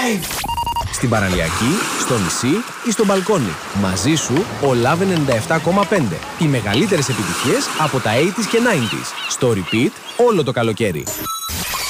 Live! Στην παραλιακή, στο νησί ή στο μπαλκόνι. Μαζί σου ο Love 97,5. Οι μεγαλύτερες επιτυχίες από τα 80s και 90s. Στο repeat όλο το καλοκαίρι.